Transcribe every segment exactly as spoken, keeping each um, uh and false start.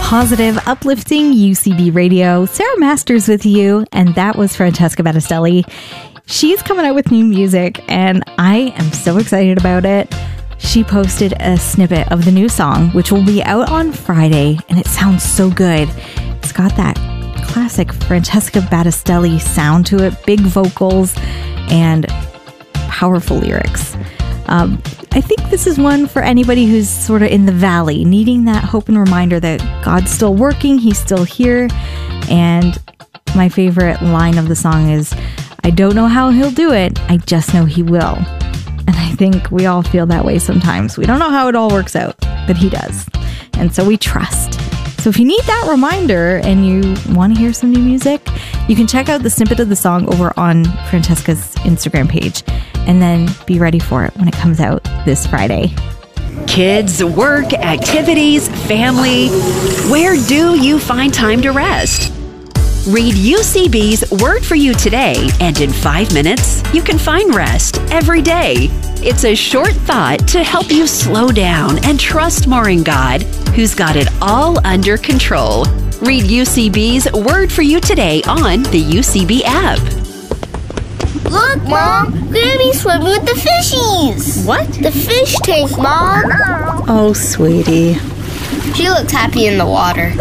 positive, uplifting U C B Radio. Sarah Masters with you, and that was Francesca Battistelli. She's coming out with new music, and I am so excited about it. She posted a snippet of the new song, which will be out on Friday, and it sounds so good. It's got that classic Francesca Battistelli sound to it, big vocals, and powerful lyrics. Um, I think this is one for anybody who's sort of in the valley, needing that hope and reminder that God's still working, He's still here. And my favorite line of the song is, I don't know how He'll do it, I just know He will. And I think we all feel that way sometimes. We don't know how it all works out, but He does. And so we trust. So if you need that reminder and you want to hear some new music, you can check out the snippet of the song over on Francesca's Instagram page, and then be ready for it when it comes out this Friday. Kids, work, activities, family. Where do you find time to rest? Read U C B's Word for You today, and in five minutes, you can find rest every day. It's a short thought to help you slow down and trust more in God, who's got it all under control. Read U C B's Word for You today on the U C B app. Look, Mom! Grammy's swimming with the fishies! What? The fish tank, Mom! Oh, sweetie. She looks happy in the water.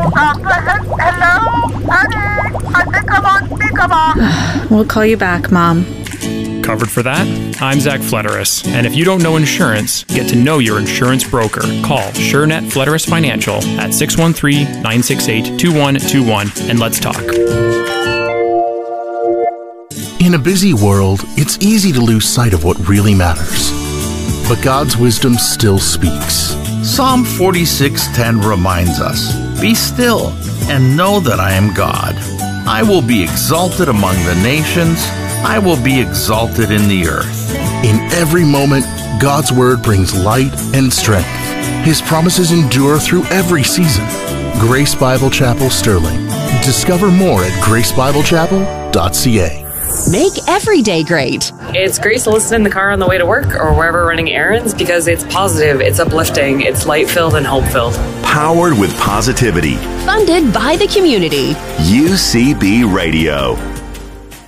We'll call you back, Mom. Covered for that? I'm Zach Flederis, and if you don't know insurance, get to know your insurance broker. Call SureNet Flederis Financial at six one three, nine six eight, two one two one and let's talk. In a busy world, it's easy to lose sight of what really matters. But God's wisdom still speaks. Psalm forty-six ten reminds us, "Be still and know that I am God. I will be exalted among the nations. I will be exalted in the earth." In every moment, God's word brings light and strength. His promises endure through every season. Grace Bible Chapel, Sterling. Discover more at grace bible chapel dot c a. Make every day great. It's great to listen in the car on the way to work or wherever running errands because it's positive, it's uplifting, it's light-filled and hope-filled. Powered with positivity. Funded by the community. U C B Radio.